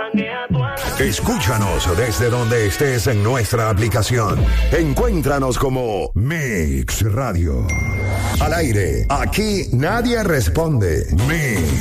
Escúchanos desde donde estés en nuestra aplicación. Encuéntranos como Mix Radio. Al aire, aquí nadie responde. Mix.